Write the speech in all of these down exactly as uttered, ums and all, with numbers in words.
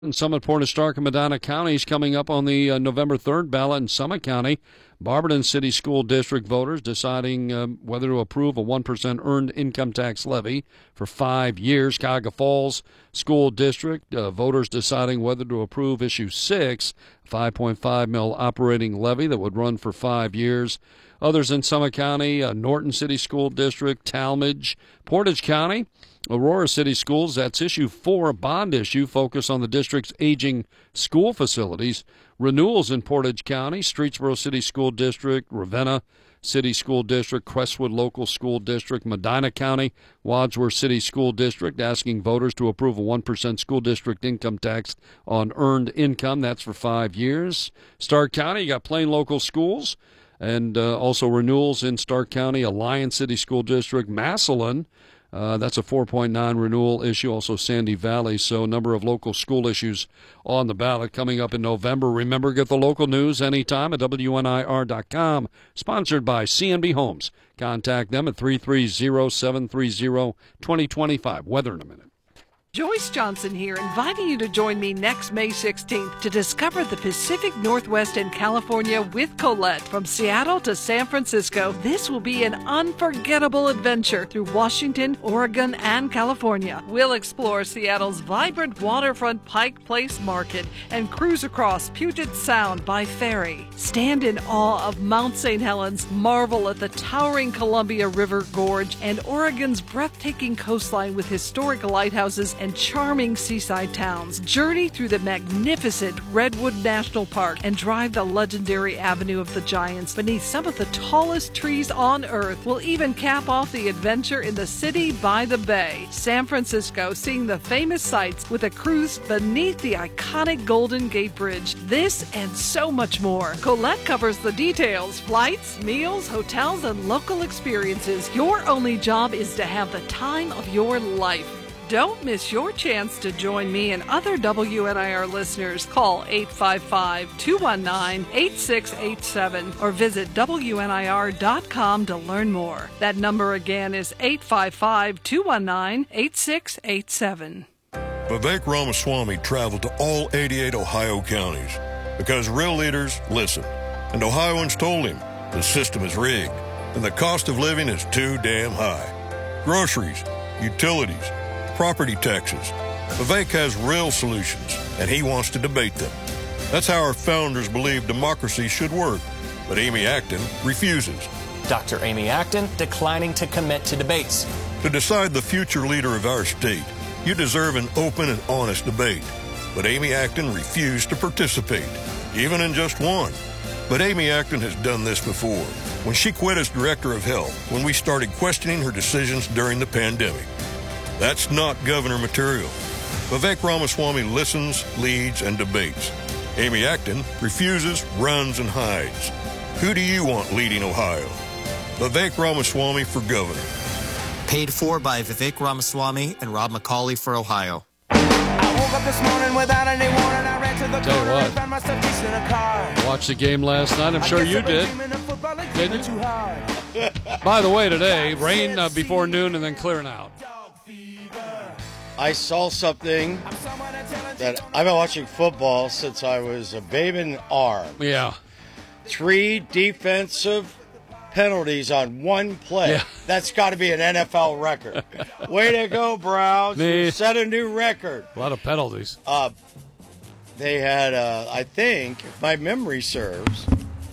In Summit, Portage, Stark, and Medina counties coming up on the uh, November third ballot in Summit County. Barberton City School District voters deciding uh, whether to approve a one percent earned income tax levy for five years. Cuyahoga Falls School District uh, voters deciding whether to approve issue six, five point five mil operating levy that would run for five years. Others in Summit County, uh, Norton City School District, Talmadge, Portage County, Aurora City Schools, that's issue four, a bond issue, focus on the district's aging school facilities. Renewals in Portage County, Streetsboro City School District, Ravenna City School District, Crestwood Local School District, Medina County, Wadsworth City School District, asking voters to approve a one percent school district income tax on earned income. That's for five years. Stark County, you got Plain Local Schools, and uh, also renewals in Stark County, Alliance City School District, Massillon. Uh, that's a four point nine renewal issue, also Sandy Valley. So a number of local school issues on the ballot coming up in November. Remember, get the local news anytime at W N I R dot com. Sponsored by C N B Homes. Contact them at three three zero, seven three zero, two zero two five. Weather in a minute. Joyce Johnson here, inviting you to join me next May sixteenth to discover the Pacific Northwest and California with Colette. From Seattle to San Francisco, this will be an unforgettable adventure through Washington, Oregon, and California. We'll explore Seattle's vibrant waterfront Pike Place Market and cruise across Puget Sound by ferry. Stand in awe of Mount Saint Helens, marvel at the towering Columbia River Gorge, and Oregon's breathtaking coastline with historic lighthouses and charming seaside towns. Journey through the magnificent Redwood National Park and drive the legendary Avenue of the Giants beneath some of the tallest trees on Earth. We'll even cap off the adventure in the city by the bay. San Francisco, seeing the famous sights with a cruise beneath the iconic Golden Gate Bridge. This and so much more. Colette covers the details: flights, meals, hotels, and local experiences. Your only job is to have the time of your life. Don't miss your chance to join me and other W N I R listeners. Call eight five five, two one nine, eight six eight seven or visit W N I R dot com to learn more. That number again is eight five five, two one nine, eight six eight seven. Vivek Ramaswamy traveled to all eighty-eight Ohio counties because real leaders listen. And Ohioans told him the system is rigged and the cost of living is too damn high. Groceries, utilities, property taxes. Vivek has real solutions, and he wants to debate them. That's how our founders believed democracy should work. But Amy Acton refuses. Doctor Amy Acton declining to commit to debates. To decide the future leader of our state, you deserve an open and honest debate. But Amy Acton refused to participate, even in just one. But Amy Acton has done this before, when she quit as director of health, when we started questioning her decisions during the pandemic. That's not governor material. Vivek Ramaswamy listens, leads, and debates. Amy Acton refuses, runs, and hides. Who do you want leading Ohio? Vivek Ramaswamy for governor. Paid for by Vivek Ramaswamy and Rob McCauley for Ohio. I woke up this morning without any warning. I ran to the Tell you corner what. and found myself chasing a car. Watched the game last night. I'm I sure guess you I've been did. dreaming of football like Did it's you? too hard. By the way, today, rain uh, before noon and then clearing out. I saw something that I've been watching football since I was a babe in arms. Yeah. Three defensive penalties on one play. Yeah. That's got to be an N F L record. Way to go, Browns. Me. You set a new record. A lot of penalties. Uh, they had, uh, I think, if my memory serves,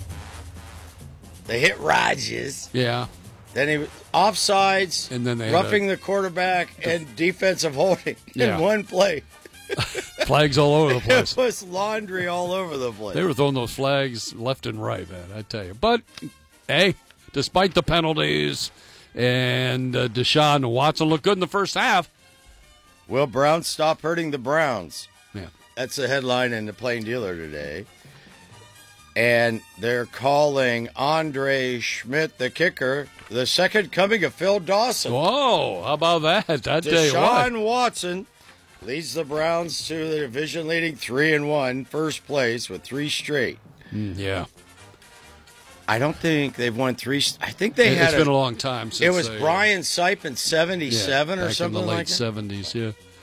they hit Rodgers. Yeah. Then he was offsides, And then they had roughing a- the quarterback, and defensive holding Yeah. in one play. Flags all over the place. It was laundry all over the place. They were throwing those flags left and right, man, I tell you. But, hey, despite the penalties and uh, Deshaun Watson looked good in the first half. Will Browns stop hurting the Browns? Yeah. That's the headline in the Plain Dealer today. And they're calling Andre Schmidt, the kicker, the second coming of Phil Dawson. Whoa, how about that? I tell you what. Deshaun Watson leads the Browns to the division-leading three and one, first place with three straight. Mm, yeah. I don't think they've won three. I think they It's had. been a long time since It was they, Brian Sipe in seventy-seven yeah, or back something in the late like that. seventies, yeah.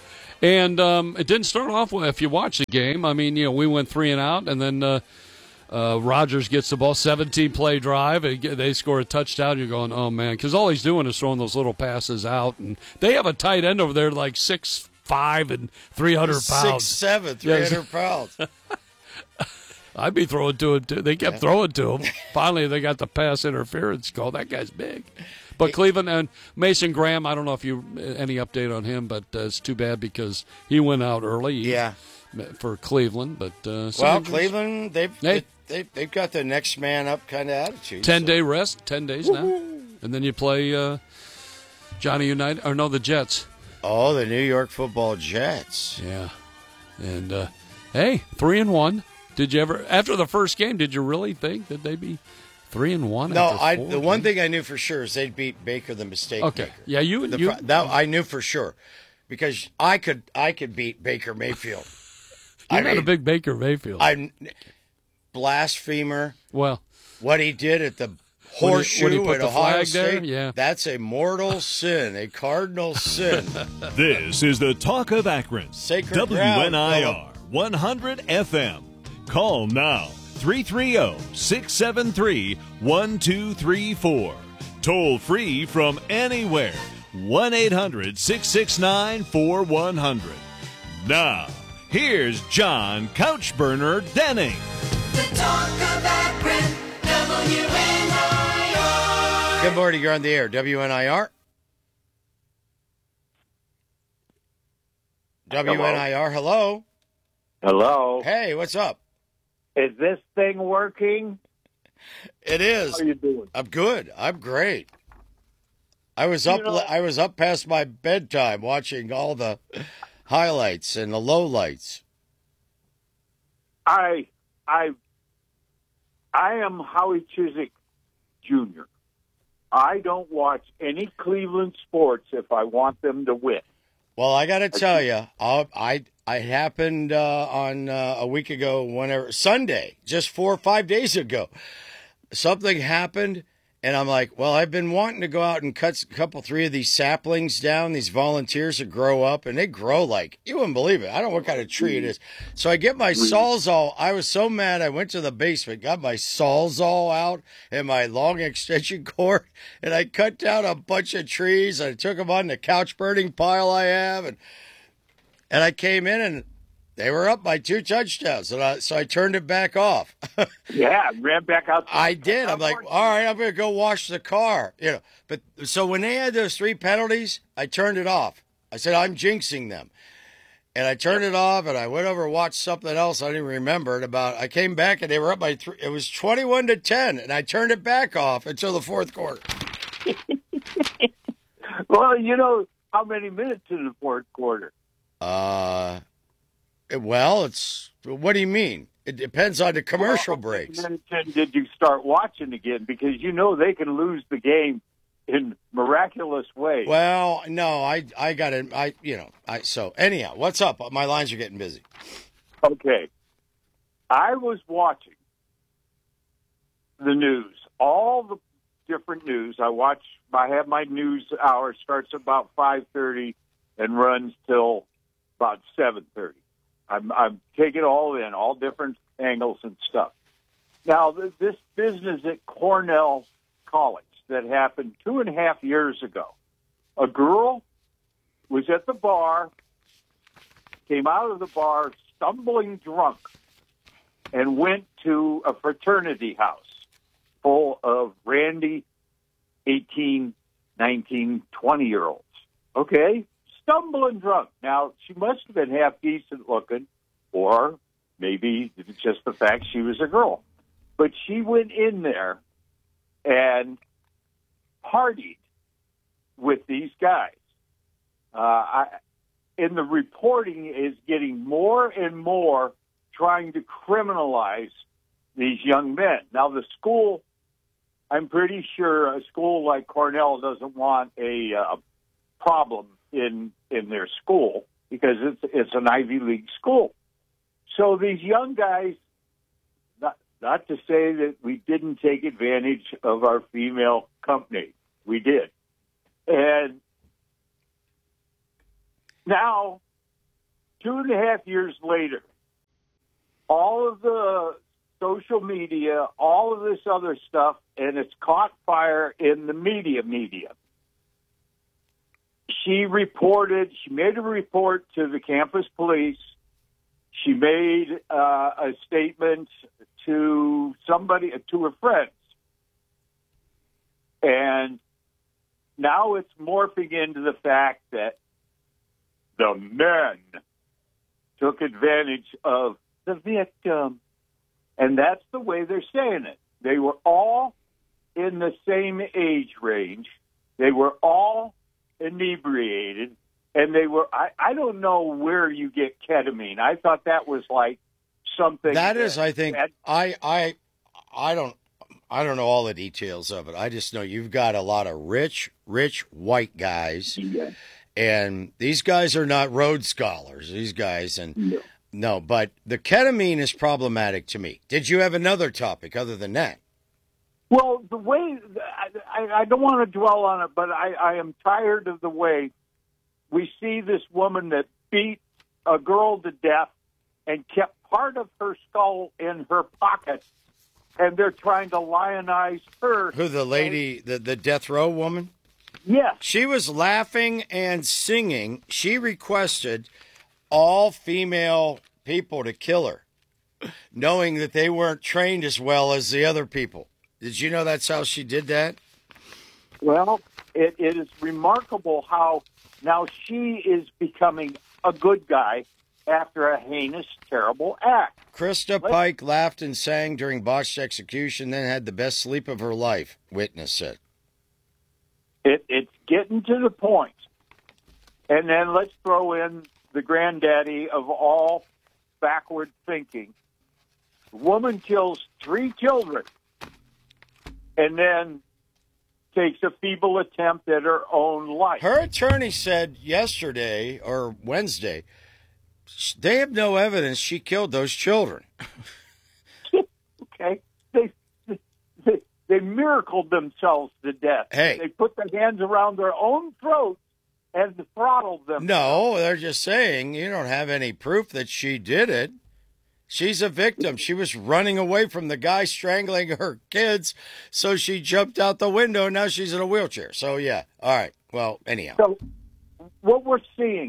And um, it didn't start off well. If you watch the game, I mean, you know, we went three and out, and then uh, uh, Rodgers gets the ball, seventeen-play drive, and they score a touchdown. You're going, oh, man, because all he's doing is throwing those little passes out. And they have a tight end over there like six five and three hundred pounds. six seven, three hundred pounds. I'd be throwing to him, too. They kept yeah. throwing to him. Finally, they got the pass interference call. That guy's big. But Cleveland and Mason Graham, I don't know if you any update on him, but uh, it's too bad because he went out early. Yeah, for Cleveland. But uh, well, Cleveland they've hey. they, they've got the next man up kind of attitude. Ten so. day rest, ten days Woo-hoo. now, and then you play uh, Johnny United or no the Jets. Oh, the New York Football Jets. Yeah, and uh, hey, three and one. Did you ever after the first game? Did you really think that they'd be? Three and one. No, I. Four, the one thing I knew for sure is they'd beat Baker, the mistake okay. maker. Yeah, you. The, you that I knew for sure because I could. I could beat Baker Mayfield. You're I not mean, a big Baker Mayfield. I'm blasphemer. Well, what he did at the horseshoe when he, when he put at the Ohio flag State. There, yeah, that's a mortal sin, a cardinal sin. This is the Talk of Akron. Sacred W N I R ground, one hundred F M. Call now. three three zero, six seven three, one two three four. Toll free from anywhere. one eight hundred, six six nine, four one zero zero. Now, here's John Couchburner Denning. The Talk of Akron, W N I R. Good morning, you're on the air. W N I R. W N I R, hello. Hello. Hey, what's up? Is this thing working? It is. How are you doing? I'm good. I'm great. I was up. You know, I was up past my bedtime watching all the highlights and the lowlights. I, I, I am Howie Chiswick Junior I don't watch any Cleveland sports if I want them to win. Well, I got to tell you, I, I I happened uh, on uh, a week ago, whenever Sunday, just four or five days ago. Something happened, and I'm like, well, I've been wanting to go out and cut a couple, three of these saplings down, these volunteers that grow up, and they grow like, you wouldn't believe it. I don't know what kind of tree it is. So I get my Sawzall. I was so mad, I went to the basement, got my Sawzall out and my long extension cord, and I cut down a bunch of trees. I took them on the couch burning pile I have, and and I came in, and they were up by two touchdowns, and I, so I turned it back off. Yeah, ran back out. I did. I'm like, all right, I'm going to go wash the car. You know, but so when they had those three penalties, I turned it off. I said, I'm jinxing them. And I turned it off, and I went over and watched something else I didn't remember it about. I came back, and they were up by three. It was twenty-one to ten, and I turned it back off until the fourth quarter. Well, you know, how many minutes in the fourth quarter? Uh, well, it's, what do you mean? It depends on the commercial well, breaks. And did you start watching again? Because you know they can lose the game in miraculous ways. Well, no, I I got it. I you know I so anyhow, what's up? My lines are getting busy. Okay, I was watching the news, all the different news. I watch. I have my news hour starts about five thirty and runs till about seven thirty. I'm, I'm taking it all in, all different angles and stuff. Now, this business at Cornell College that happened two and a half years ago, a girl was at the bar, came out of the bar stumbling drunk, and went to a fraternity house full of randy eighteen, nineteen, twenty-year-olds. Okay? Stumbling drunk. Now, she must have been half decent looking, or maybe it's just the fact she was a girl. But she went in there and partied with these guys. Uh, I, and the reporting is getting more and more trying to criminalize these young men. Now, the school, I'm pretty sure a school like Cornell doesn't want a uh, problem in in their school because it's it's an Ivy League school. So these young guys, not, not to say that we didn't take advantage of our female company. We did. And now two and a half years later, all of the social media, all of this other stuff, and it's caught fire in the media media. She reported, she made a report to the campus police. She made uh, a statement to somebody, to her friends. And now it's morphing into the fact that the men took advantage of the victim. And that's the way they're saying it. They were all in the same age range. They were all inebriated. And they were, I, I don't know where you get ketamine. I thought that was like something. That is, I think, that, I, I, I don't, I don't know all the details of it. I just know you've got a lot of rich, rich white guys. Yeah. And these guys are not Rhodes Scholars, these guys. And Yeah. no, but the ketamine is problematic to me. Did you have another topic other than that? Well, the way, I, I don't want to dwell on it, but I, I am tired of the way we see this woman that beat a girl to death and kept part of her skull in her pocket, and they're trying to lionize her. Who, the lady, the, the death row woman? Yes. She was laughing and singing. She requested all female people to kill her, knowing that they weren't trained as well as the other people. Did you know that's how she did that? Well, it, it is remarkable how now she is becoming a good guy after a heinous, terrible act. Krista Pike laughed and sang during botched execution, then had the best sleep of her life. Witness said. It, it's getting to the point. And then let's throw in the granddaddy of all backward thinking. The woman kills three children and then takes a feeble attempt at her own life. Her attorney said yesterday or Wednesday, they have no evidence she killed those children. Okay. They, they they miracled themselves to death. Hey. They put their hands around their own throats and throttled them. No, they're just saying you don't have any proof that she did it. She's a victim. She was running away from the guy strangling her kids, so she jumped out the window, and now she's in a wheelchair. So, yeah. All right. Well, anyhow. So what we're seeing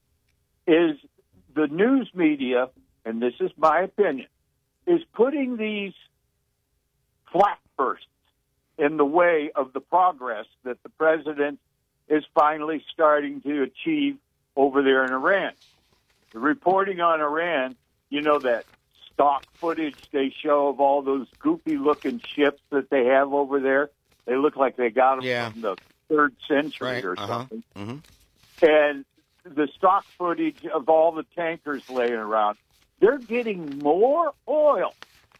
is the news media, and this is my opinion, is putting these flak bursts in the way of the progress that the president is finally starting to achieve over there in Iran. The reporting on Iran, you know, that stock footage they show of all those goofy-looking ships that they have over there. They look like they got them Yeah. from the third century Right. or Uh-huh. something. Mm-hmm. And the stock footage of all the tankers laying around, they're getting more oil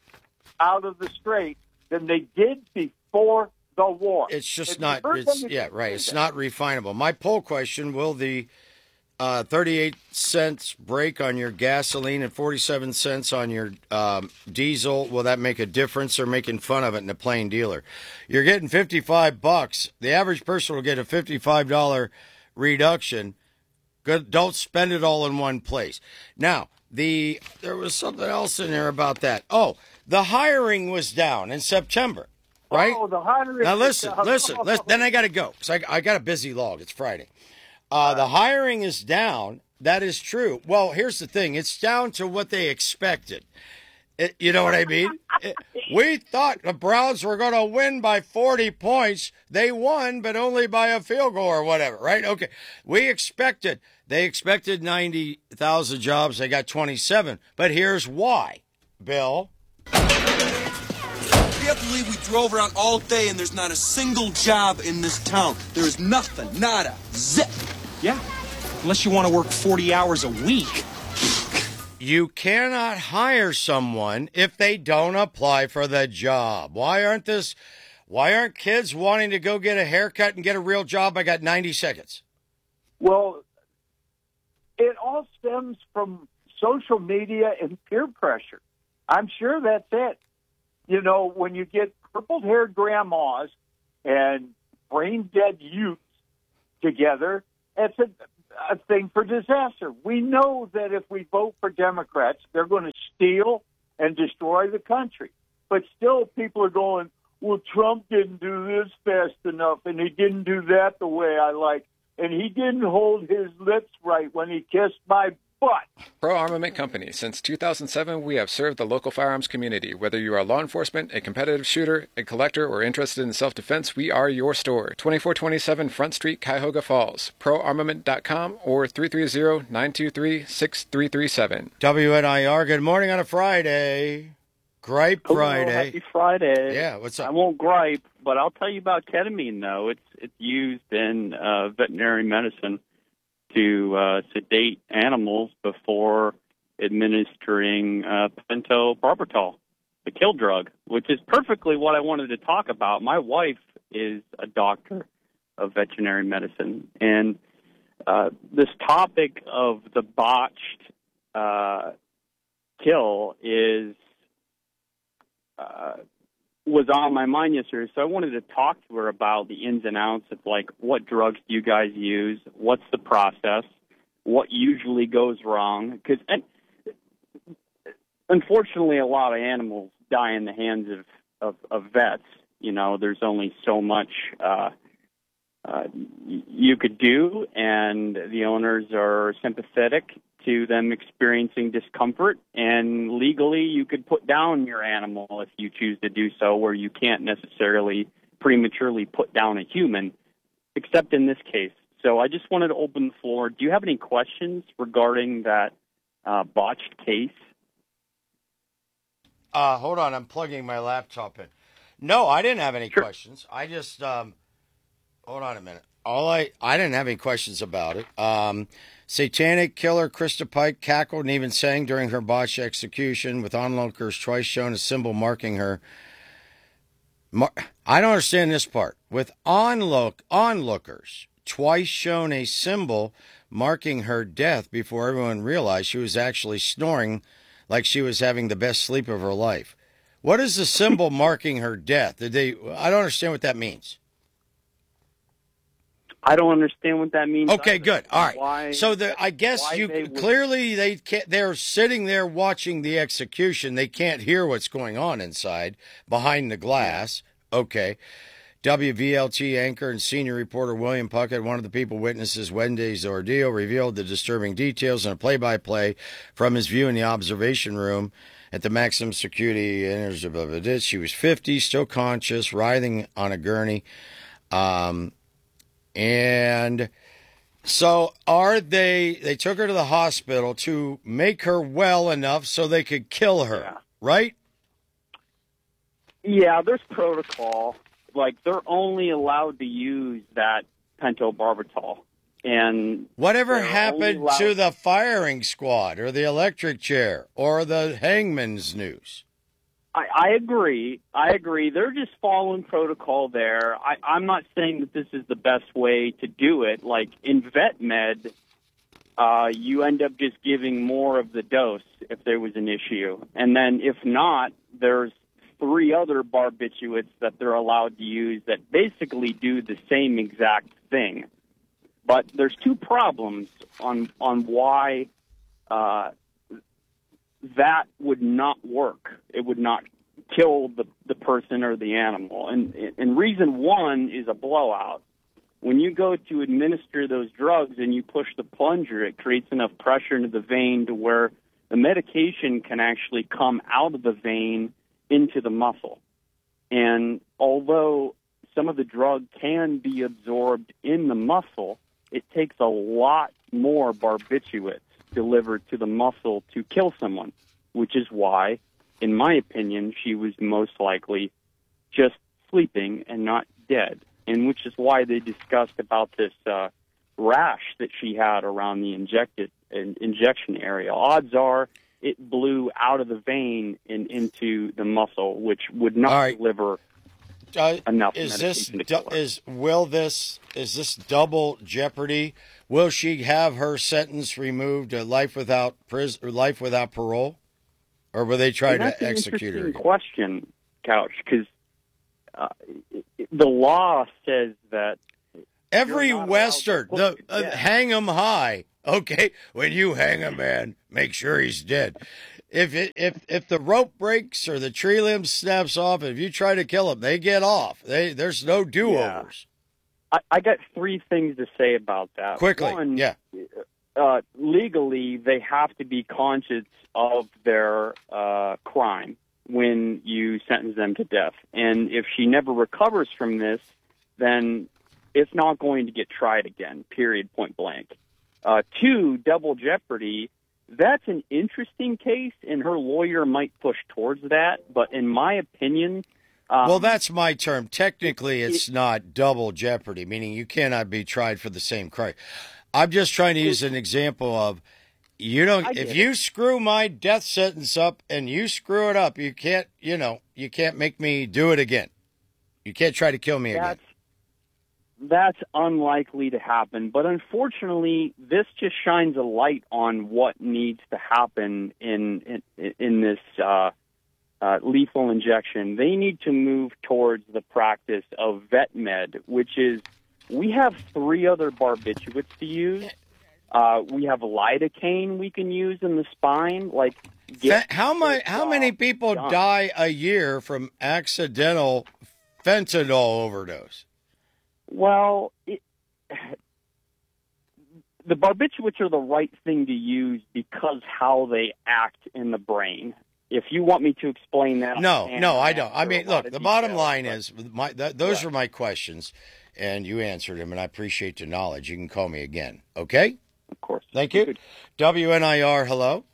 out of the strait than they did before the war. It's just Have you not, heard it's, anybody yeah, right. say It's that? not refinable. My poll question, will the uh, thirty-eight cents break on your gasoline and forty-seven cents on your um, diesel, will that make a difference, or making fun of it in a plain dealer? You're getting fifty-five bucks. The average person will get a fifty-five dollars reduction. Good. Don't spend it all in one place. Now, the there was something else in there about that. Oh, the hiring was down in September, right? Oh, the hiring. Now listen, listen, listen. Then I got to go because I, I got a busy log. It's Friday. Uh, the hiring is down. That is true. Well, here's the thing. It's down to what they expected. It, you know what I mean? It, we thought the Browns were going to win by forty points. They won, but only by a field goal or whatever, right? Okay. We expected, they expected ninety thousand jobs. They got twenty-seven. But here's why, Bill. I can't believe we drove around all day and there's not a single job in this town. There is nothing, nada, zip. Yeah, unless you want to work forty hours a week. You cannot hire someone if they don't apply for the job. Why aren't this? Why aren't kids wanting to go get a haircut and get a real job? I got ninety seconds. Well, it all stems from social media and peer pressure. I'm sure that's it. You know, when you get purple-haired grandmas and brain-dead youths together, it's a, a thing for disaster. We know that if we vote for Democrats, they're going to steal and destroy the country. But still, people are going, well, Trump didn't do this fast enough, and he didn't do that the way I like, and he didn't hold his lips right when he kissed my butt. Pro Armament Company. Since two thousand seven, we have served the local firearms community. Whether you are law enforcement, a competitive shooter, a collector, or interested in self-defense, we are your store. twenty-four twenty-seven Front Street, Cuyahoga Falls. pro armament dot com or three three zero, nine two three, six three three seven. W N I R, good morning on a Friday. Gripe Hello, Friday. Happy Friday. Yeah, what's up? I won't gripe, but I'll tell you about ketamine, though. It's it's used in uh, veterinary medicine to uh, sedate animals before administering uh, pentobarbital, the kill drug, which is perfectly what I wanted to talk about. My wife is a doctor of veterinary medicine, and uh, this topic of the botched uh, kill is uh, was on my mind yesterday, so I wanted to talk to her about the ins and outs of, like, what drugs do you guys use, what's the process, what usually goes wrong, because unfortunately a lot of animals die in the hands of, of, of vets. You know, there's only so much uh, uh, you could do, and the owners are sympathetic to them experiencing discomfort, and legally you could put down your animal if you choose to do so, where you can't necessarily prematurely put down a human, except in this case. So I just wanted to open the floor. Do you have any questions regarding that uh, botched case? Uh, hold on, I'm plugging my laptop in. No, I didn't have any sure. questions. I just, um, hold on a minute. All I, I didn't have any questions about it. Um, satanic killer Krista Pike cackled and even sang during her botched execution, with onlookers twice shown a symbol marking her. Mar- I don't understand this part. With onlook onlookers twice shown a symbol marking her death before everyone realized she was actually snoring like she was having the best sleep of her life. What is the symbol marking her death? Did they? I don't understand what that means. I don't understand what that means. Okay, either. good. All right. Why, so the, I guess you they would... clearly they can't, they're sitting there watching the execution. They can't hear what's going on inside behind the glass. Okay. W V L T anchor and senior reporter William Puckett, one of the people witnesses Wednesday's ordeal, revealed the disturbing details in a play-by-play from his view in the observation room at the maximum security. She was fifty, still conscious, writhing on a gurney. Um, and so are they, they took her to the hospital to make her well enough so they could kill her, yeah. right? Yeah, there's protocol. Like, they're only allowed to use that pentobarbital. And whatever happened to the firing squad or the electric chair or the hangman's noose? I, I agree. I agree. They're just following protocol there. I, I'm not saying that this is the best way to do it. Like, in vet med, uh, you end up just giving more of the dose if there was an issue. And then if not, there's three other barbiturates that they're allowed to use that basically do the same exact thing. But there's two problems on on why uh, that would not work. It would not kill the, the person or the animal. And, and reason one is a blowout. When you go to administer those drugs and you push the plunger, it creates enough pressure into the vein to where the medication can actually come out of the vein into the muscle. And although some of the drug can be absorbed in the muscle, it takes a lot more barbiturates delivered to the muscle to kill someone, which is why, in my opinion, she was most likely just sleeping and not dead, and which is why they discussed about this uh, rash that she had around the injected in, injection area. Odds are it blew out of the vein and into the muscle, which would not right. deliver uh, enough is medication this to kill her. is will this is this double jeopardy? Will she have her sentence removed to life without pris- or life without parole, or will they try and to execute her? That's an interesting question, Couch, because uh, the law says that Every You're not allowed Western, to the put to uh, death. hang 'em high. Okay, when you hang a man, make sure he's dead. If it, if if the rope breaks or the tree limb snaps off, if you try to kill him, they get off. They there's no do overs. I, I got three things to say about that. Quickly, One, yeah. Uh, legally, they have to be conscious of their uh, crime when you sentence them to death. And if she never recovers from this, then it's not going to get tried again, period, point blank. Uh, two, double jeopardy. That's an interesting case, and her lawyer might push towards that. But in my opinion... Um, well, that's my term. Technically, it's it, not double jeopardy, meaning you cannot be tried for the same crime. I'm just trying to use an example of, you know, if you screw my death sentence up and you screw it up, you can't, you know, you can't make me do it again. You can't try to kill me that's, again. That's unlikely to happen. But unfortunately, this just shines a light on what needs to happen in in, in this uh, uh, lethal injection. They need to move towards the practice of vet med, which is we have three other barbiturates to use. Uh, we have lidocaine we can use in the spine. Like, get how my how many people done. die a year from accidental fentanyl overdose? Well, it, the barbiturates are the right thing to use because how they act in the brain. If you want me to explain that, no, I no, I don't. I mean, look, the details, bottom line but, is my th- those are my questions, and you answered them, and I appreciate the knowledge. You can call me again, okay? Of course. Thank you. W N I R, hello.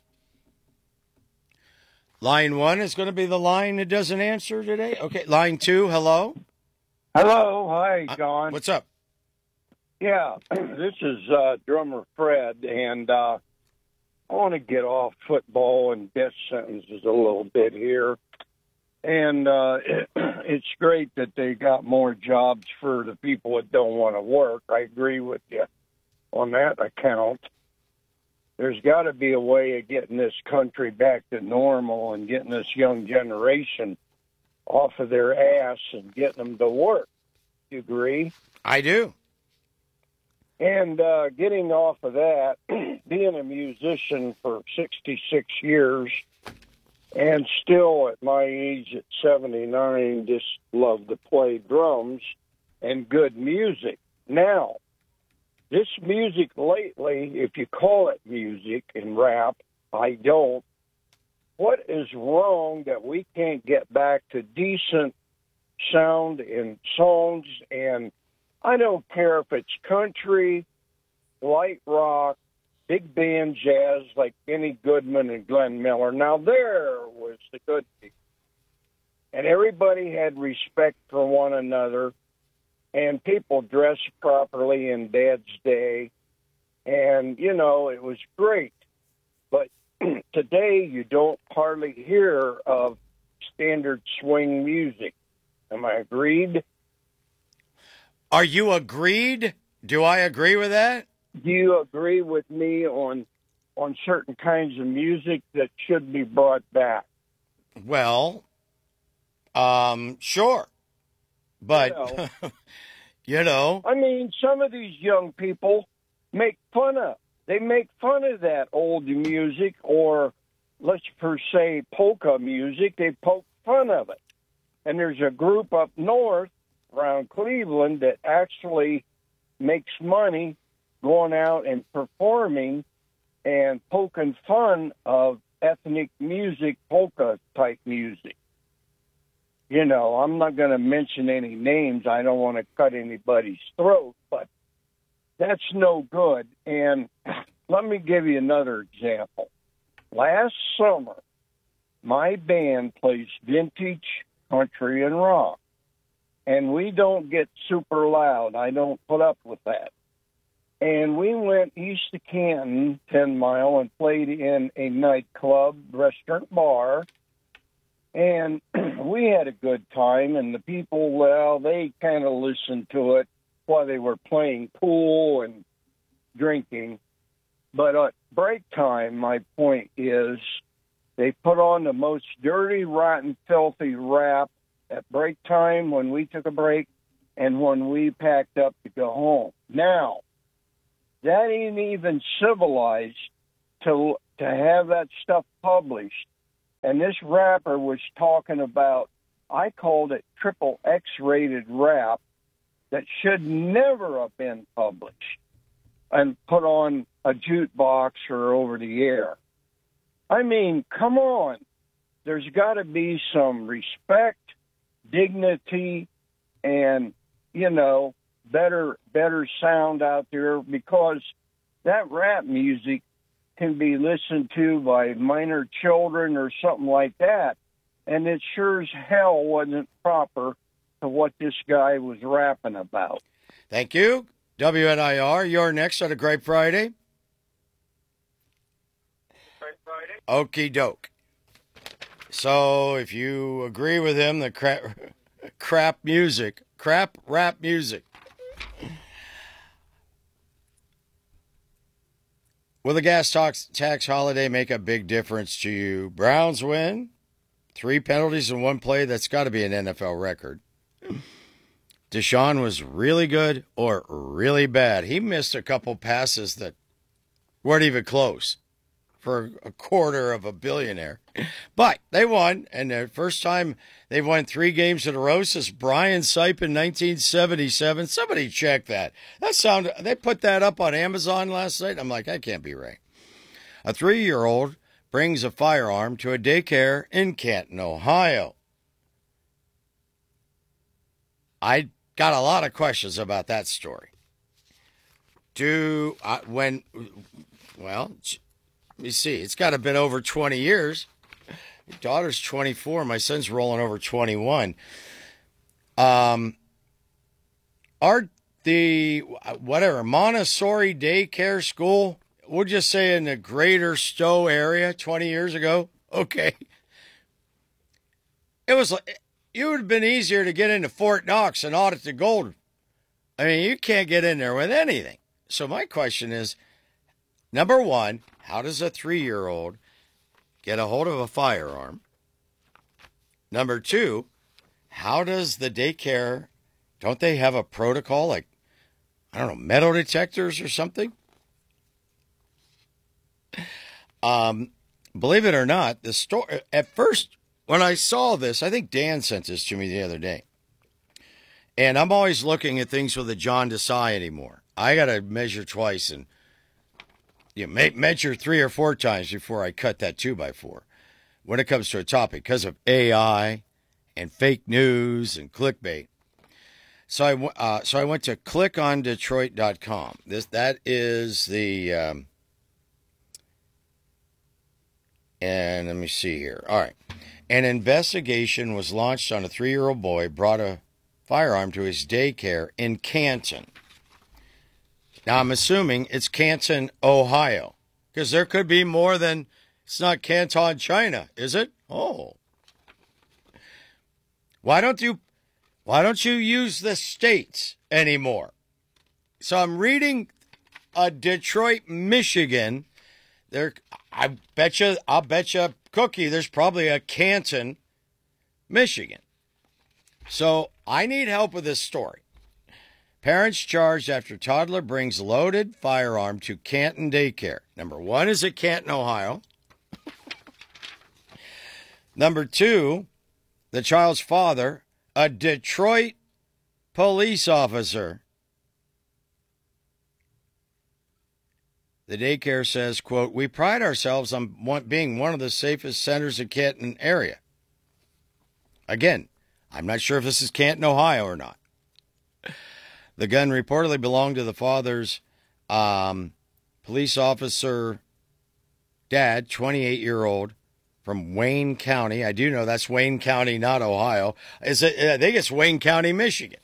Line one is going to be the line that doesn't answer today. Okay, line two, hello. Hello, hi, John. Uh, what's up? Yeah, this is uh, drummer Fred, and uh, I want to get off football and death sentences a little bit here. And uh, it, it's great that they got more jobs for the people that don't want to work. I agree with you on that account. There's got to be a way of getting this country back to normal and getting this young generation off of their ass and getting them to work. You agree? I do. And uh, getting off of that, being a musician for sixty-six years and still at my age at seventy-nine just love to play drums and good music. Now, this music lately, if you call it music and rap, I don't. What is wrong that we can't get back to decent sound in songs? And I don't care if it's country, light rock, big band jazz like Benny Goodman and Glenn Miller. Now there was the good people. And everybody had respect for one another. And people dressed properly in Dad's Day. And, you know, it was great. But today, you don't hardly hear of standard swing music. Am I agreed? Are you agreed? Do I agree with that? Do you agree with me on on certain kinds of music that should be brought back? Well, um, sure. But, You know, you know. I mean, some of these young people make fun of They make fun of that old music, or let's per se polka music. They poke fun of it. And there's a group up north around Cleveland that actually makes money going out and performing and poking fun of ethnic music, polka type music. You know, I'm not going to mention any names. I don't want to cut anybody's throat, but that's no good. And let me give you another example. Last summer, my band plays vintage country and rock, and we don't get super loud. I don't put up with that. And we went east of Canton, ten mile, and played in a nightclub, restaurant, bar, and we had a good time. And the people, well, they kind of listened to it while they were playing pool and drinking. But at break time, my point is, they put on the most dirty, rotten, filthy rap at break time when we took a break, and when we packed up to go home. Now, that ain't even civilized to to have that stuff published. And this rapper was talking about, I called it triple X-rated rap that should never have been published and put on a jukebox or over the air. I mean, come on. There's got to be some respect, dignity, and, you know, better better sound out there, because that rap music can be listened to by minor children or something like that, and it sure as hell wasn't proper to what this guy was rapping about. Thank you. W N I R, you're next on a Great Friday. Great Friday. Okie doke. So if you agree with him, the crap, crap music, crap rap music. Will the gas tax, tax holiday make a big difference to you? Browns win. Three penalties in one play. That's got to be an N F L record. Deshaun was really good or really bad. He missed a couple passes that weren't even close for a quarter of a billionaire. But they won, and the first time they've won three games in a row since Brian Sipe in nineteen seventy-seven. Somebody check that. That sound, they put that up on Amazon last night. I'm like, that can't be right. A three-year-old brings a firearm to a daycare in Canton, Ohio. I got a lot of questions about that story. Do, uh, when, well, let me see. It's got to have been over twenty years. My daughter's twenty-four. My son's rolling over twenty-one. Um, are the, whatever, Montessori daycare school, we'll just say in the greater Stowe area twenty years ago? Okay. It was like, it would have been easier to get into Fort Knox and audit the gold. I mean, you can't get in there with anything. So my question is, number one, how does a three-year-old get a hold of a firearm? Number two, how does the daycare, don't they have a protocol like, I don't know, metal detectors or something? Um, believe it or not, the story, at first, when I saw this, I think Dan sent this to me the other day. And I'm always looking at things with a John Desai anymore. I got to measure twice and you know, measure three or four times before I cut that two by four when it comes to a topic because of A I and fake news and clickbait. So I, uh, so I went to click on detroit dot com. This, that is the, um, and let me see here. All right. An investigation was launched on a three-year-old boy brought a firearm to his daycare in Canton. Now, I'm assuming it's Canton, Ohio, because there could be more than, it's not Canton, China, is it? Oh. Why don't you, why don't you use the states anymore? So I'm reading a Detroit, Michigan. There, I bet you, I'll bet you a cookie, there's probably a Canton, Michigan. So I need help with this story. Parents charged after toddler brings loaded firearm to Canton daycare. Number one is at Canton, Ohio. Number two, the child's father, a Detroit police officer. The daycare says, quote, "We pride ourselves on one, being one of the safest centers in Canton area." Again, I'm not sure if this is Canton, Ohio or not. The gun reportedly belonged to the father's um, police officer dad, twenty-eight-year-old from Wayne County. I do know that's Wayne County, not Ohio. Is it, I think it's Wayne County, Michigan.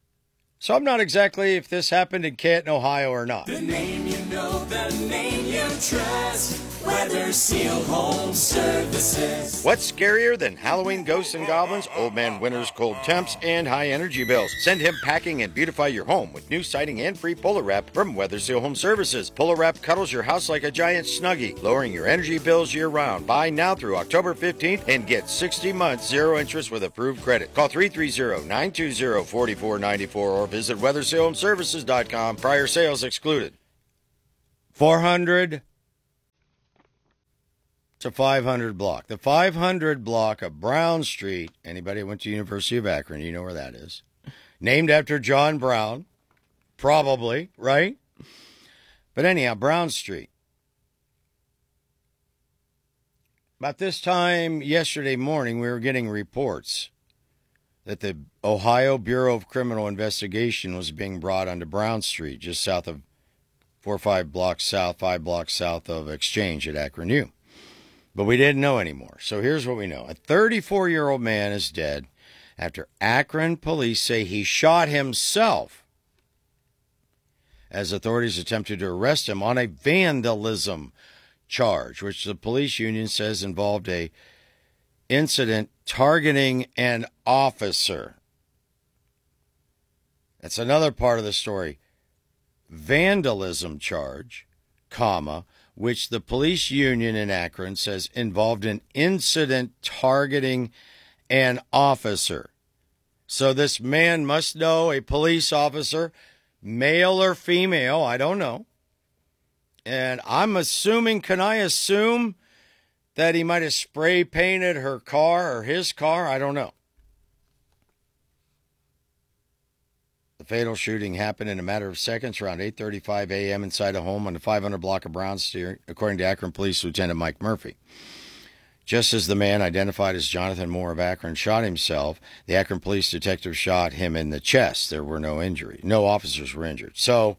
So I'm not exactly if this happened in Canton, Ohio or not. The name you know, the name you trust. Weather Seal Home Services. What's scarier than Halloween ghosts and goblins, old man winter's cold temps, and high energy bills? Send him packing and beautify your home with new siding and free Polar Wrap from Weather Seal Home Services. Polar Wrap cuddles your house like a giant Snuggie, lowering your energy bills year-round. Buy now through October fifteenth and get sixty months zero interest with approved credit. Call three three zero, nine two zero, four four nine four or visit weather seal home services dot com. Prior sales excluded. four hundred to five hundred block. The five hundred block of Brown Street, anybody who went to University of Akron, you know where that is. Named after John Brown, probably, right? But anyhow, Brown Street. About this time yesterday morning, we were getting reports that the Ohio Bureau of Criminal Investigation was being brought onto Brown Street, just south of four or five blocks south, five blocks south of Exchange at Akron U. But we didn't know anymore. So here's what we know. A thirty-four-year-old man is dead after Akron police say he shot himself as authorities attempted to arrest him on a vandalism charge, which the police union says involved a incident targeting an officer. That's another part of the story. Vandalism charge, comma, which the police union in Akron says involved an incident targeting an officer. So this man must know a police officer, male or female, I don't know. And I'm assuming, can I assume that he might have spray painted her car or his car? I don't know. The fatal shooting happened in a matter of seconds around eight thirty-five a.m. inside a home on the five hundred block of Brown Street, according to Akron Police Lieutenant Mike Murphy. Just as the man, identified as Jonathan Moore of Akron, shot himself, the Akron Police detective shot him in the chest. There were no injuries. No officers were injured. So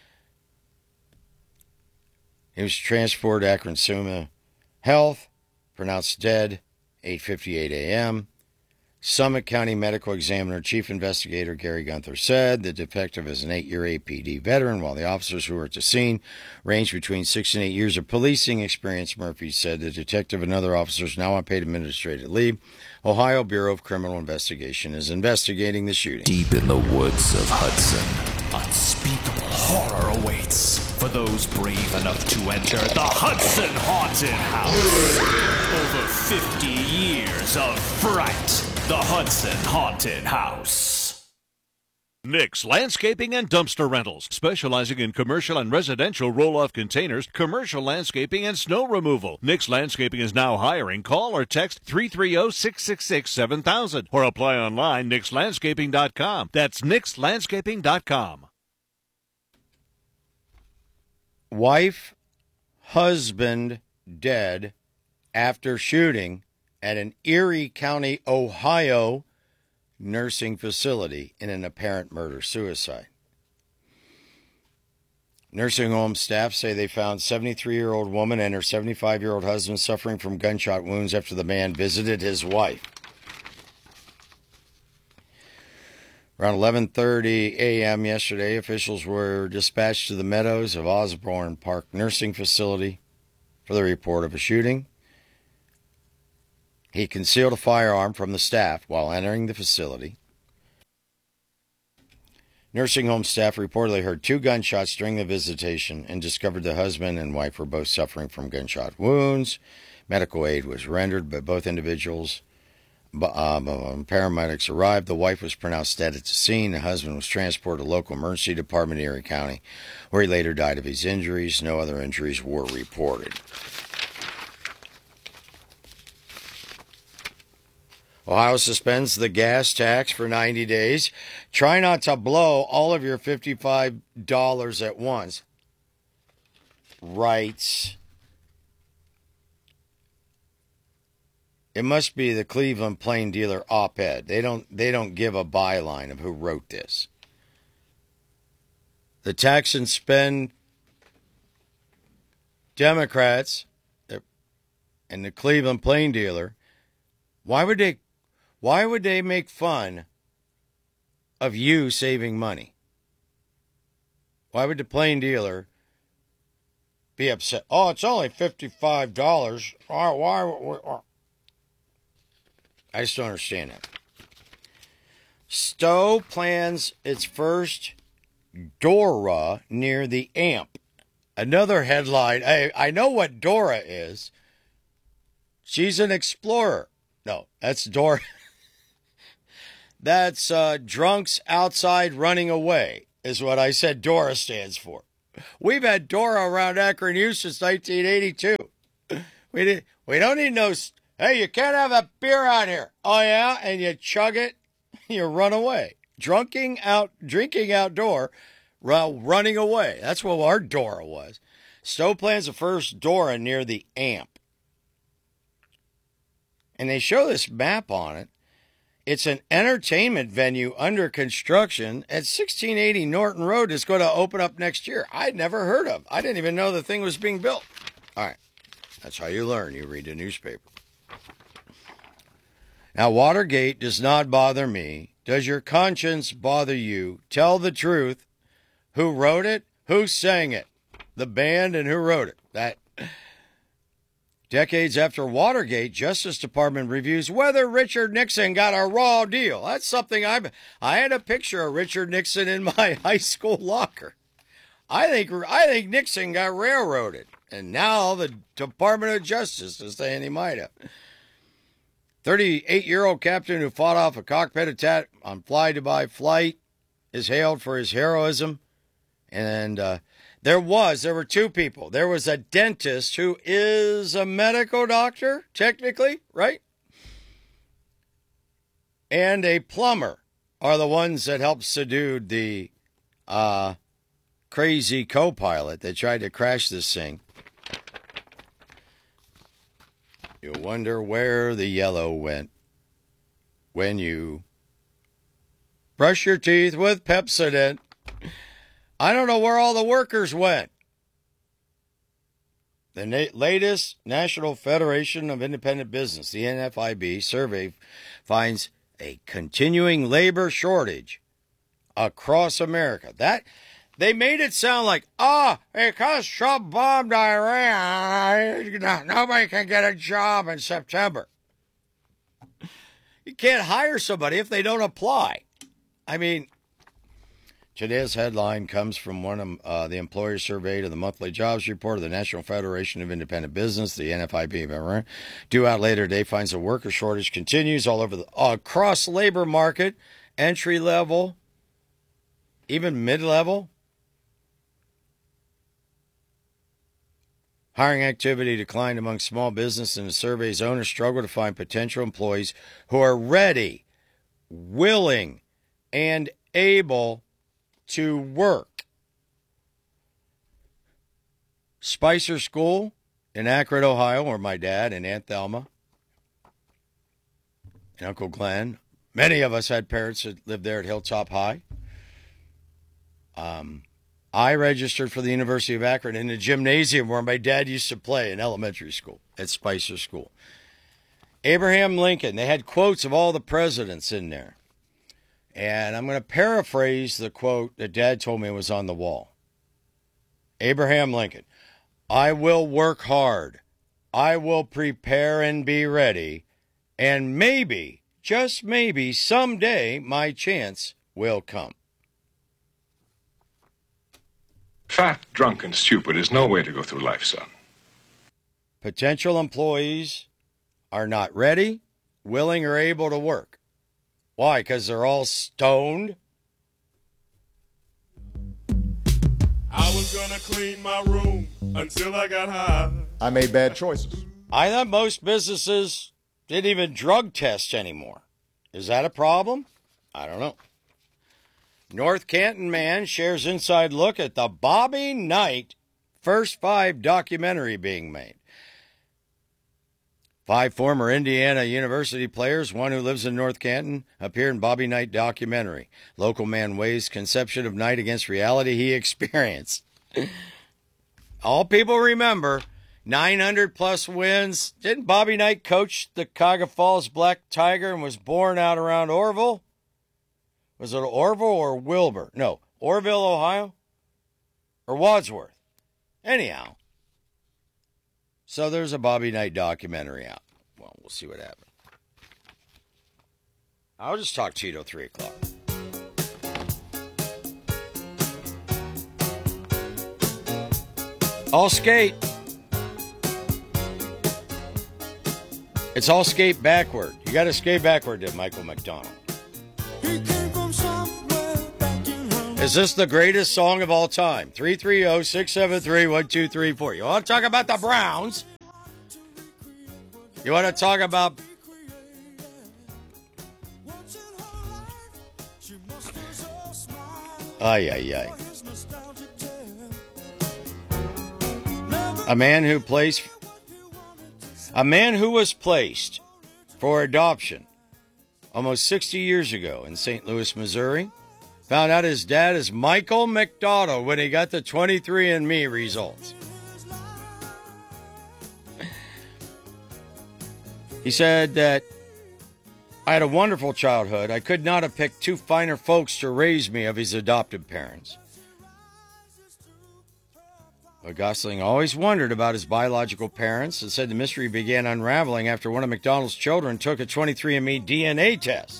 he was transported to Akron Summa Health, pronounced dead, eight fifty-eight a.m. Summit County Medical Examiner Chief Investigator Gary Gunther said the detective is an eight-year A P D veteran, while the officers who were at the scene ranged between six and eight years of policing experience. Murphy said the detective and other officers now on paid administrative leave. Ohio Bureau of Criminal Investigation is investigating the shooting. Deep in the woods of Hudson, unspeakable horror awaits for those brave enough to enter the Hudson Haunted House. Over fifty years of fright. The Hudson Haunted House. Nick's Landscaping and Dumpster Rentals, specializing in commercial and residential roll-off containers, commercial landscaping, and snow removal. Nick's Landscaping is now hiring. Call or text three three zero, six six six, seven thousand or apply online, nix landscaping dot com. That's nix landscaping dot com. Wife, husband dead after shooting at an Erie County, Ohio nursing facility in an apparent murder-suicide. Nursing home staff say they found seventy-three-year-old woman and her seventy-five-year-old husband suffering from gunshot wounds after the man visited his wife. Around eleven thirty a.m. yesterday, officials were dispatched to the Meadows of Osborne Park Nursing Facility for the report of a shooting. He concealed a firearm from the staff while entering the facility. Nursing home staff reportedly heard two gunshots during the visitation and discovered the husband and wife were both suffering from gunshot wounds. Medical aid was rendered by both individuals. Um, paramedics arrived. The wife was pronounced dead at the scene. The husband was transported to local emergency department in Erie County, where he later died of his injuries. No other injuries were reported. Ohio suspends the gas tax for ninety days. Try not to blow all of your fifty-five dollars at once. Writes. It must be the Cleveland Plain Dealer op-ed. They don't, they don't give a byline of who wrote this. The tax and spend Democrats and the Cleveland Plain Dealer, why would they Why would they make fun of you saving money? Why would the plain dealer be upset. Oh, it's only fifty-five dollars. Why, why, why? I just don't understand that. Stowe plans its first Dora near the Amp. Another headline. I, I know what Dora is. She's an explorer. No, that's Dora. That's uh, drunks outside running away is what I said Dora stands for. We've had Dora around Akron U since nineteen eighty-two. We did. We don't need no. Hey, you can't have a beer out here. Oh yeah, and you chug it, you run away. Drunking out, drinking outdoor, running away. That's what our Dora was. Stowe plans the first Dora near the Amp, and they show this map on it. It's an entertainment venue under construction at sixteen eighty Norton Road. It's going to open up next year. I'd never heard of. I didn't even know the thing was being built. All right. That's how you learn. You read the newspaper. Now, Watergate does not bother me. Does your conscience bother you? Tell the truth. Who wrote it? Who sang it? The band and who wrote it? That... Decades after Watergate, Justice Department reviews whether Richard Nixon got a raw deal. That's something I I had a picture of Richard Nixon in my high school locker. I think I think Nixon got railroaded, and now the Department of Justice is saying he might have. thirty-eight-year-old captain who fought off a cockpit attack on fly-to-by flight is hailed for his heroism, and uh, There was, there were two people. There was a dentist who is a medical doctor, technically, right? And a plumber are the ones that helped subdue the uh, crazy co-pilot that tried to crash this thing. You wonder where the yellow went when you brush your teeth with Pepsodent. I don't know where all the workers went. The na- latest National Federation of Independent Business, the N F I B, survey finds a continuing labor shortage across America. That they made it sound like, ah, oh, because Trump bombed Iran, nobody can get a job in September. You can't hire somebody if they don't apply. I mean, today's headline comes from one of uh, the employers surveyed of the monthly jobs report of the National Federation of Independent Business, the N F I B. Due out later today finds the worker shortage continues all over the uh, across labor market, entry level, even mid level. Hiring activity declined among small business, and the survey's owners struggle to find potential employees who are ready, willing, and able to work. Spicer School in Akron, Ohio, where my dad and Aunt Thelma and Uncle Glenn, many of us had parents that lived there at Hilltop High. Um, I registered for the University of Akron in the gymnasium where my dad used to play in elementary school at Spicer School. Abraham Lincoln, they had quotes of all the presidents in there. And I'm going to paraphrase the quote that Dad told me was on the wall. Abraham Lincoln, I will work hard. I will prepare and be ready. And maybe, just maybe, someday my chance will come. Fat, drunk, and stupid is no way to go through life, son. Potential employees are not ready, willing, or able to work. Why? Because they're all stoned? I was gonna clean my room until I got high. I made bad choices. I thought most businesses didn't even drug test anymore. Is that a problem? I don't know. North Canton man shares inside look at the Bobby Knight First Five documentary being made. Five former Indiana University players, one who lives in North Canton, appear in Bobby Knight documentary. Local man weighs conception of Knight against reality he experienced. All people remember, nine hundred plus wins. Didn't Bobby Knight coach the Cuyahoga Falls Black Tiger and was born out around Orville? Was it Orville or Wilbur? No, Orville, Ohio? Or Wadsworth? Anyhow, So there's a Bobby Knight documentary out. Well, we'll see what happens. I'll just talk Cheeto three o'clock. All skate. It's all skate backward. You got to skate backward, did Michael McDonald. Is this the greatest song of all time? three three zero, six seven three, one two three four. You want to talk about the Browns? You want to talk about... Ay, ay, ay. A man who placed... A man who was placed for adoption almost sixty years ago in Saint Louis, Missouri, found out his dad is Michael McDonald when he got the twenty-three and me results. He said that I had a wonderful childhood. I could not have picked two finer folks to raise me of his adoptive parents. But Gosling always wondered about his biological parents and said the mystery began unraveling after one of McDonald's children took a twenty-three and me D N A test.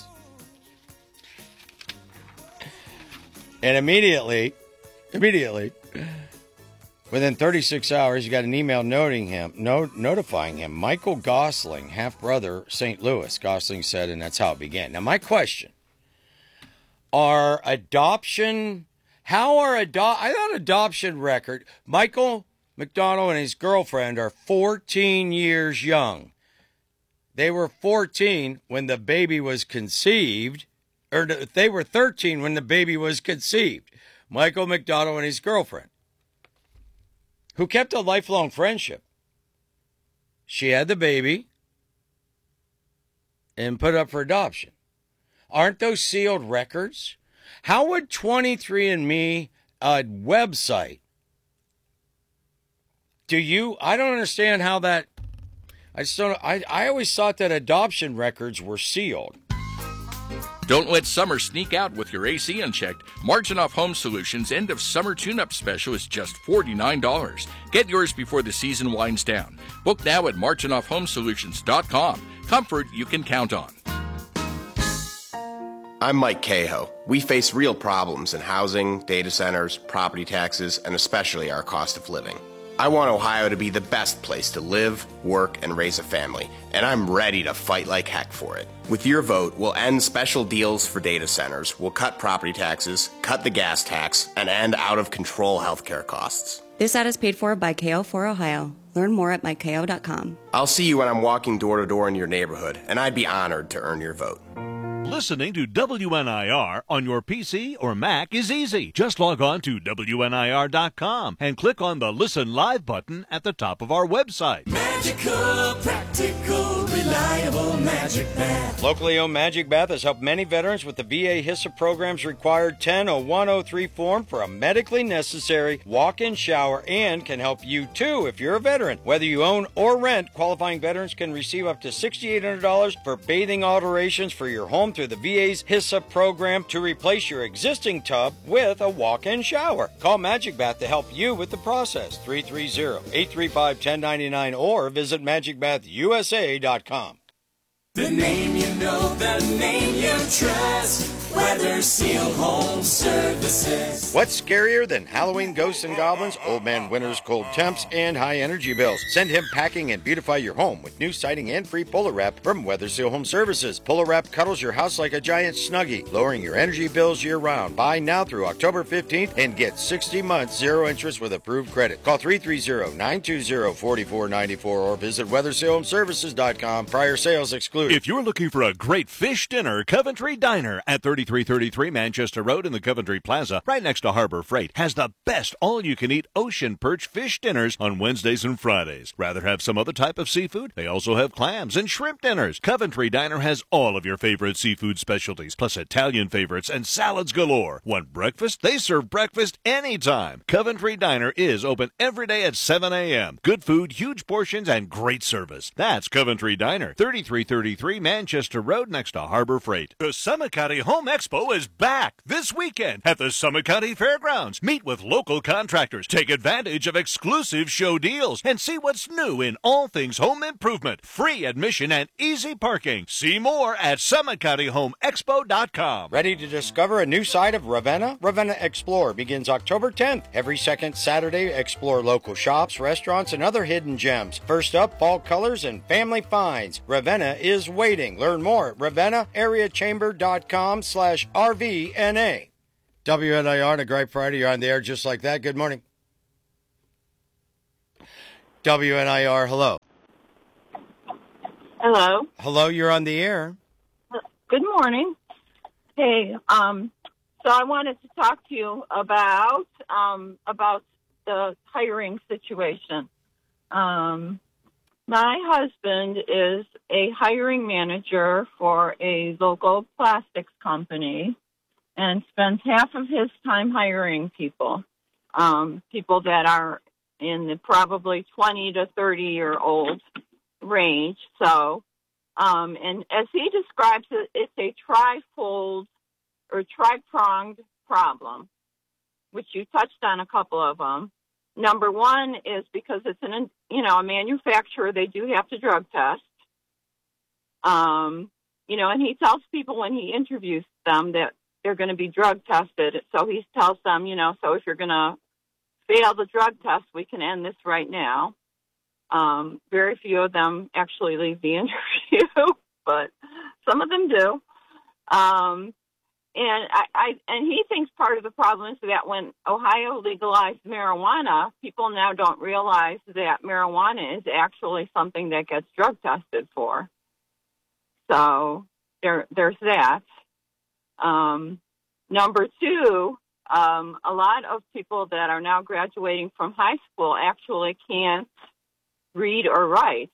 And immediately, immediately, within thirty-six hours, you got an email noting him, no, notifying him, Michael Gosling, half-brother, Saint Louis, Gosling said, and that's how it began. Now, my question, are adoption... How are adopt? I thought adoption record. Michael McDonald and his girlfriend are fourteen years young. They were fourteen when the baby was conceived, or they were thirteen when the baby was conceived. Michael McDonald and his girlfriend, who kept a lifelong friendship. She had the baby and put up for adoption. Aren't those sealed records? How would twenty-three and me, a website, do you, I don't understand how that, I just don't, I, I always thought that adoption records were sealed. Don't let summer sneak out with your A C unchecked. Marginoff Home Solutions' end of summer tune-up special is just forty-nine dollars. Get yours before the season winds down. Book now at marginoff home solutions dot com. Comfort you can count on. I'm Mike Cahoe. We face real problems in housing, data centers, property taxes, and especially our cost of living. I want Ohio to be the best place to live, work, and raise a family, and I'm ready to fight like heck for it. With your vote, we'll end special deals for data centers, we'll cut property taxes, cut the gas tax, and end out-of-control healthcare costs. This ad is paid for by K O for Ohio. Learn more at mike k o dot com. I'll see you when I'm walking door to door in your neighborhood, and I'd be honored to earn your vote. Listening to W N I R on your P C or Mac is easy. Just log on to W N I R dot com and click on the Listen Live button at the top of our website. Magical, practical, reliable Magic Bath. Locally owned Magic Bath has helped many veterans with the V A HISA program's required ten oh one oh three form for a medically necessary walk-in shower, and can help you too if you're a veteran. Whether you own or rent, qualifying veterans can receive up to six thousand eight hundred dollars for bathing alterations for your home through the V A's HISA program to replace your existing tub with a walk-in shower. Call Magic Bath to help you with the process. three three zero, eight three five, one oh nine nine or visit magic bath u s a dot com. The name you know, the name you trust. Weather Seal Home Services. What's scarier than Halloween ghosts and goblins, old man winters, cold temps, and high energy bills? Send him packing and beautify your home with new siding and free Polar Wrap from Weather Seal Home Services. Polar Wrap cuddles your house like a giant Snuggie, lowering your energy bills year round. Buy now through October fifteenth and get sixty months zero interest with approved credit. Call three three zero, nine two zero, four four nine four or visit weather seal home services dot com. Prior sales excluded. If you're looking for a great fish dinner, Coventry Diner at thirty-three thirty-three Manchester Road in the Coventry Plaza, right next to Harbor Freight, has the best all-you-can-eat ocean perch fish dinners on Wednesdays and Fridays. Rather have some other type of seafood? They also have clams and shrimp dinners. Coventry Diner has all of your favorite seafood specialties, plus Italian favorites and salads galore. Want breakfast? They serve breakfast anytime. Coventry Diner is open every day at seven a.m. Good food, huge portions, and great service. That's Coventry Diner, thirty-three thirty-three Manchester Road next to Harbor Freight. The Sumacati Home Expo is back this weekend at the Summit County Fairgrounds. Meet with local contractors, take advantage of exclusive show deals, and see what's new in all things home improvement. Free admission and easy parking. See more at summit county home expo dot com. Ready to discover a new side of Ravenna? Ravenna Explore begins October tenth. Every second Saturday, explore local shops, restaurants, and other hidden gems. First up, fall colors and family finds. Ravenna is waiting. Learn more at ravenna area chamber dot com slash R V N A. W N I R on a great Friday. You're on the air just like that. Good morning. W N I R, hello. Hello. Hello, you're on the air. Good morning. Hey, um, so I wanted to talk to you about um, about the hiring situation. Um, my husband is a hiring manager for a local plastics company and spends half of his time hiring people, um, people that are in the probably twenty to thirty year old range. So, um, and as he describes it, it's a trifold or tri-pronged problem, which you touched on a couple of them. Number one is because it's an, you know, a manufacturer, they do have to drug test. Um, you know, and he tells people when he interviews them that they're going to be drug tested. So he tells them, you know, so if you're going to fail the drug test, we can end this right now. Um, very few of them actually leave the interview, but some of them do. Um, and I, I, and he thinks part of the problem is that when Ohio legalized marijuana, people now don't realize that marijuana is actually something that gets drug tested for. So there, there's that. Um, number two, um, a lot of people that are now graduating from high school actually can't read or write,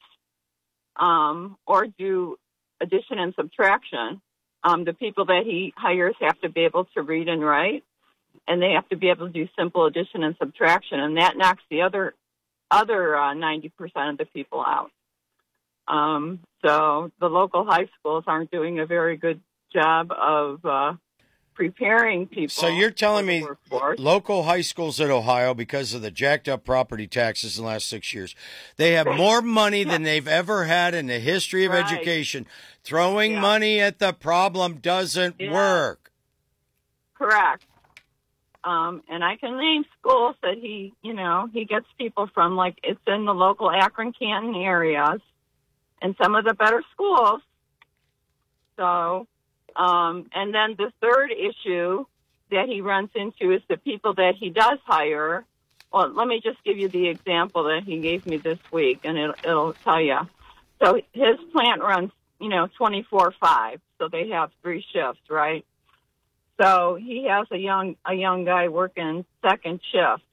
um, or do addition and subtraction. Um, the people that he hires have to be able to read and write, and they have to be able to do simple addition and subtraction, and that knocks the other other uh, ninety percent of the people out. Um, so the local high schools aren't doing a very good job of uh, preparing people. So you're telling me local high schools in Ohio, because of the jacked up property taxes in the last six years, they have more money than they've ever had in the history of Right. education. Throwing Yeah. money at the problem doesn't Yeah. work. Correct. Um, and I can name schools that he, you know, he gets people from, like it's in the local Akron, Canton areas, and some of the better schools. So, um, and then the third issue that he runs into is the people that he does hire. Well, let me just give you the example that he gave me this week, and it, it'll tell you. So his plant runs, you know, twenty-four five, so they have three shifts, right? So he has a young a young guy working second shift.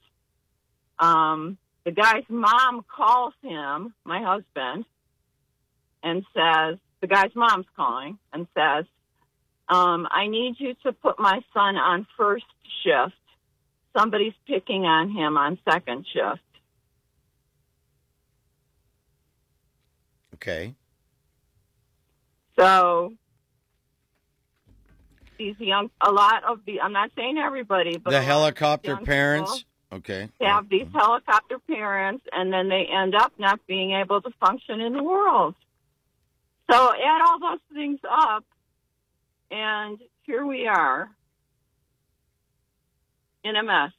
Um, the guy's mom calls him, my husband, and says, the guy's mom's calling and says, um, I need you to put my son on first shift. Somebody's picking on him on second shift. Okay. So these young, a lot of the, I'm not saying everybody, but The helicopter young parents. people Okay. have these helicopter parents, and then they end up not being able to function in the world. So add all those things up, and here we are in a mess.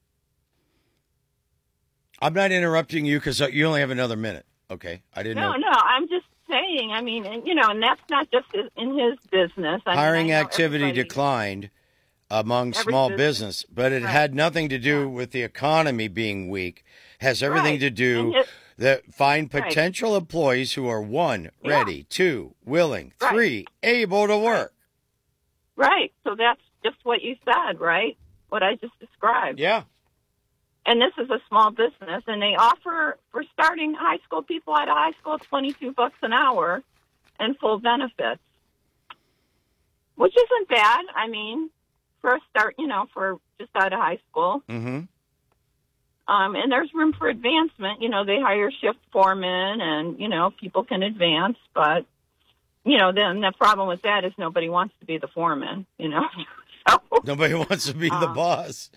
I'm not interrupting you because you only have another minute. Okay. I didn't No, know. no, I'm just saying, I mean, and, you know, and that's not just in his business. I mean, Hiring I know activity everybody- declined among Every small business. business, but it Right. had nothing to do with the economy being weak. Has everything Right. to do And it- that find Right. potential employees who are one, Yeah. ready, two, willing, Right. three, able to work. Right. So that's just what you said, right? What I just described. Yeah. And this is a small business, and they offer for starting high school people out of high school twenty-two bucks an hour and full benefits, which isn't bad. I mean, for a start, you know, for just out of high school. Mm-hmm. Um, and there's room for advancement. You know, they hire shift foremen, and you know, people can advance. But you know, then the problem with that is nobody wants to be the foreman, you know. So, Nobody wants to be the uh, boss.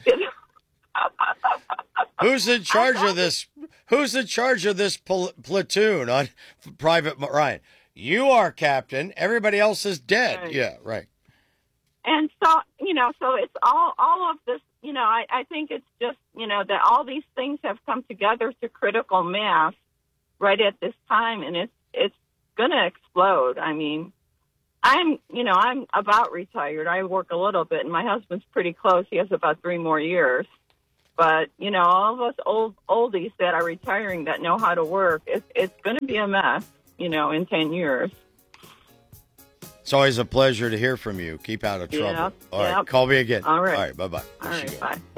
Who's in charge of this? Who's in charge of this pl- platoon on Private Ryan? You are, Captain. Everybody else is dead. Right. Yeah, right. And so, you know, so it's all, all of this, you know, I, I think it's just, you know, that all these things have come together to critical mass right at this time, and it's, it's going to explode. I mean, I'm, you know, I'm about retired. I work a little bit, and my husband's pretty close. He has about three more years. But, you know, all of us old oldies that are retiring that know how to work, it's, it's going to be a mess, you know, in ten years. It's always a pleasure to hear from you. Keep out of trouble. Yep, All right, yep. call me again. All right. All right, bye-bye. All right, bye.